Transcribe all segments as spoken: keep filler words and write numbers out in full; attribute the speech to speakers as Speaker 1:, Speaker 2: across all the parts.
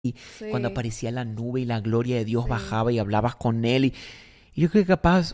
Speaker 1: Sí,
Speaker 2: cuando aparecía la nube y la gloria de Dios
Speaker 1: sí,
Speaker 2: bajaba y hablabas con él. Y, y yo creo que capaz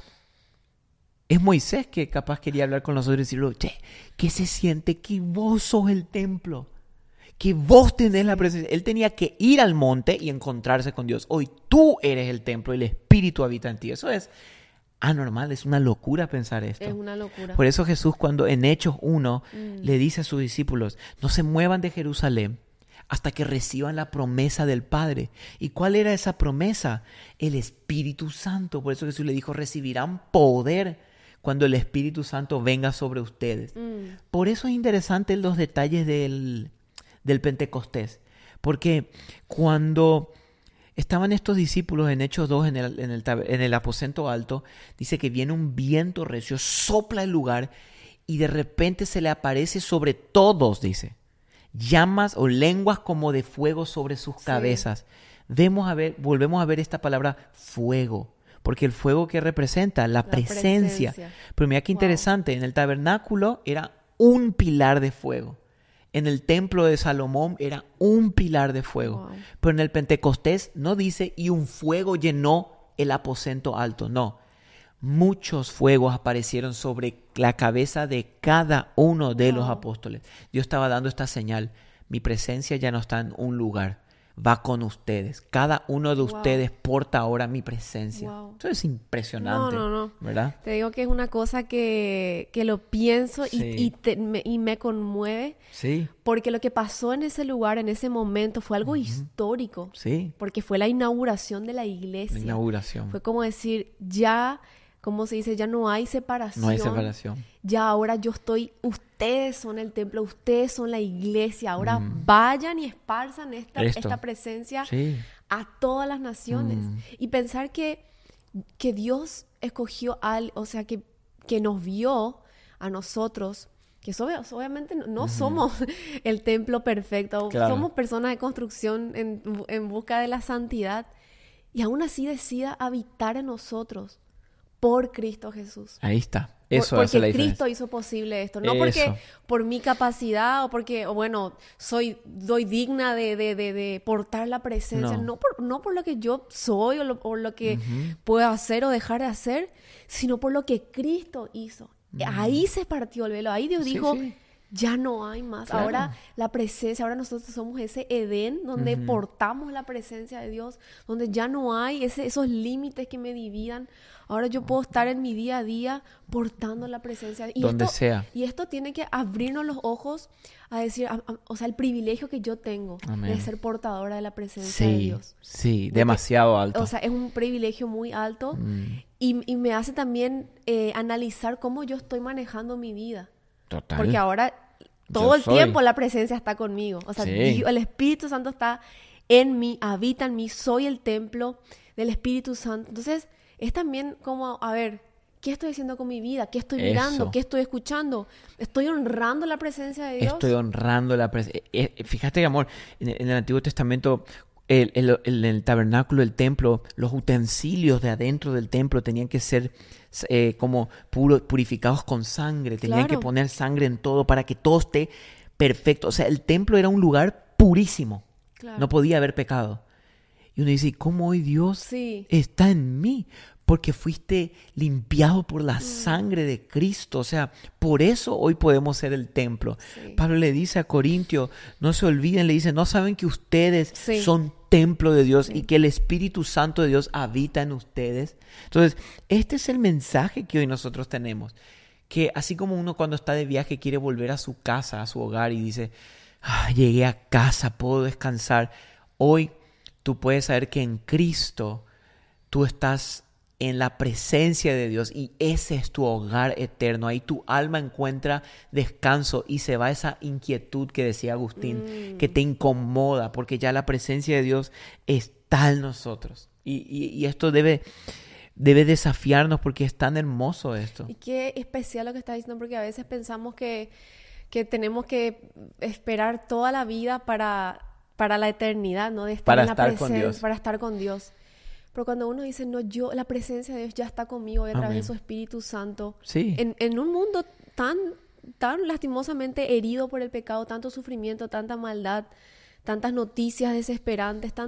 Speaker 2: es Moisés que capaz quería hablar con nosotros y decirle, che, ¿qué se siente que vos sos el templo? Que vos tenés la
Speaker 1: sí.
Speaker 2: presencia. Él tenía que ir al monte y encontrarse con Dios. Hoy tú eres el templo y el Espíritu habita en ti. Eso es anormal, es una locura pensar
Speaker 1: Es
Speaker 2: esto.
Speaker 1: una locura.
Speaker 2: Por eso Jesús cuando en Hechos uno
Speaker 1: Mm,
Speaker 2: le dice a sus discípulos, no se muevan de Jerusalén hasta que reciban la promesa del Padre. ¿Y cuál era esa promesa? El Espíritu Santo. Por eso Jesús le dijo, recibirán poder cuando el Espíritu Santo venga sobre ustedes.
Speaker 1: mm,
Speaker 2: Por eso es interesante los detalles del, del Pentecostés. Porque cuando estaban estos discípulos en Hechos dos, en el, en el, en el aposento alto, dice que viene un viento recio, sopla el lugar y de repente se le aparece sobre todos, dice, llamas o lenguas como de fuego sobre sus
Speaker 1: sí,
Speaker 2: cabezas. Vemos a ver, volvemos a ver esta palabra fuego, porque el fuego que representa la
Speaker 1: la
Speaker 2: presencia.
Speaker 1: presencia.
Speaker 2: Pero mira qué
Speaker 1: Wow,
Speaker 2: interesante, en el tabernáculo era un pilar de fuego. En el templo de Salomón era un pilar de fuego.
Speaker 1: wow.
Speaker 2: Pero en el Pentecostés no dice y un fuego llenó el aposento alto. No. Muchos fuegos aparecieron sobre la cabeza de cada uno de los
Speaker 1: Wow,
Speaker 2: apóstoles. Dios estaba dando esta señal. Mi presencia ya no está en un lugar. Va con ustedes. Cada uno de
Speaker 1: wow,
Speaker 2: ustedes porta ahora mi presencia.
Speaker 1: wow.
Speaker 2: Eso es
Speaker 1: No,
Speaker 2: impresionante,
Speaker 1: no, no.
Speaker 2: ¿verdad?
Speaker 1: Te digo que es una cosa que, que lo pienso y, y,
Speaker 2: Sí,
Speaker 1: te- me, y me conmueve
Speaker 2: sí,
Speaker 1: porque lo que pasó en ese lugar, en ese momento, fue algo
Speaker 2: ujú,
Speaker 1: histórico,
Speaker 2: sí.
Speaker 1: porque fue la inauguración de la
Speaker 2: La
Speaker 1: iglesia.
Speaker 2: inauguración.
Speaker 1: Fue como decir, ya, como se dice, ya no hay
Speaker 2: No hay
Speaker 1: separación,
Speaker 2: separación.
Speaker 1: ya ahora yo estoy, ustedes son el templo, ustedes son la iglesia, ahora
Speaker 2: Mm,
Speaker 1: vayan y esparzan esta,
Speaker 2: Esto.
Speaker 1: esta presencia
Speaker 2: Sí.
Speaker 1: a todas las naciones.
Speaker 2: Mm,
Speaker 1: Y pensar que, que Dios escogió al, o sea, que, que nos vio a nosotros, que so- obviamente no, no
Speaker 2: ujú,
Speaker 1: somos el templo perfecto,
Speaker 2: Claro.
Speaker 1: somos personas de construcción en, en busca de la santidad, y aún así decida habitar en nosotros por Cristo Jesús.
Speaker 2: Ahí está.
Speaker 1: Por-
Speaker 2: Eso hace la
Speaker 1: porque
Speaker 2: diferencia.
Speaker 1: Cristo hizo posible esto, no porque
Speaker 2: Eso.
Speaker 1: por mi capacidad o porque, o bueno, soy, doy digna de, de, de, de portar la presencia,
Speaker 2: No.
Speaker 1: no por, no por lo que yo soy o lo, por lo que
Speaker 2: Ujú,
Speaker 1: puedo hacer o dejar de hacer, sino por lo que Cristo hizo.
Speaker 2: mm.
Speaker 1: Ahí se partió el velo, ahí Dios
Speaker 2: Sí,
Speaker 1: dijo,
Speaker 2: sí.
Speaker 1: ya no hay más.
Speaker 2: Claro.
Speaker 1: Ahora la presencia, ahora nosotros somos ese Edén donde
Speaker 2: Ujú.
Speaker 1: portamos la presencia de Dios, donde ya no hay ese, esos límites que me dividan. Ahora yo puedo estar en mi día a día portando la presencia de Dios. Y
Speaker 2: Donde
Speaker 1: esto,
Speaker 2: sea.
Speaker 1: y esto tiene que abrirnos los ojos a decir, a- a- o sea, el privilegio que yo tengo de
Speaker 2: Amén.
Speaker 1: ser portadora de la presencia de
Speaker 2: Sí,
Speaker 1: Dios.
Speaker 2: sí,
Speaker 1: De que-
Speaker 2: demasiado alto.
Speaker 1: O sea, es un privilegio muy alto
Speaker 2: Mm,
Speaker 1: y, y me hace también eh, analizar cómo yo estoy manejando mi vida.
Speaker 2: Total.
Speaker 1: Porque ahora
Speaker 2: Yo
Speaker 1: todo el
Speaker 2: soy.
Speaker 1: tiempo la presencia está conmigo. O sea,
Speaker 2: Sí.
Speaker 1: Dios- el Espíritu Santo está en mí, habita en mí, soy el templo del Espíritu Santo. Entonces, es también como, a ver, ¿qué estoy haciendo con mi vida? ¿Qué estoy mirando?
Speaker 2: Eso.
Speaker 1: ¿Qué estoy escuchando? ¿Estoy honrando la presencia de Dios?
Speaker 2: Estoy honrando la presencia. Fíjate, amor, en, en el Antiguo Testamento, el, el- el- el tabernáculo, el templo, los utensilios de adentro del templo tenían que ser eh, como puro- purificados con sangre. Tenían que
Speaker 1: Claro.
Speaker 2: poner sangre en todo para que todo esté perfecto. O sea, el templo era un lugar purísimo.
Speaker 1: Claro.
Speaker 2: No podía haber pecado. Y uno dice, ¿cómo hoy Dios
Speaker 1: Sí.
Speaker 2: está en mí? Porque fuiste limpiado por la sangre de Cristo. O sea, por eso hoy podemos ser el templo.
Speaker 1: Sí.
Speaker 2: Pablo le dice a Corintio, no se olviden, le dice, ¿no saben que ustedes
Speaker 1: Sí.
Speaker 2: son templo de Dios
Speaker 1: Sí.
Speaker 2: y que el Espíritu Santo de Dios habita en ustedes? Entonces, este es el mensaje que hoy nosotros tenemos. Que así como uno cuando está de viaje quiere volver a su casa, a su hogar y dice, "Ah, llegué a casa, puedo descansar". Hoy tú puedes saber que en Cristo tú estás en la presencia de Dios y ese es tu hogar eterno. Ahí tu alma encuentra descanso y se va esa inquietud que decía Agustín,
Speaker 1: Mm.
Speaker 2: que te incomoda porque ya la presencia de Dios está en nosotros. Y, y- y esto debe, debe desafiarnos porque es tan hermoso esto.
Speaker 1: Y qué especial lo que estás diciendo, porque a veces pensamos que, que tenemos que esperar toda la vida para, para la eternidad, ¿no? De estar
Speaker 2: Para
Speaker 1: en la
Speaker 2: estar con
Speaker 1: presencia,
Speaker 2: Dios.
Speaker 1: para estar con Dios. Pero cuando uno dice, no, yo, la presencia de Dios ya está conmigo y a través
Speaker 2: Amén.
Speaker 1: de su Espíritu Santo,
Speaker 2: Sí.
Speaker 1: en, en un mundo tan, tan lastimosamente herido por el pecado, tanto sufrimiento, tanta maldad, tantas noticias desesperantes,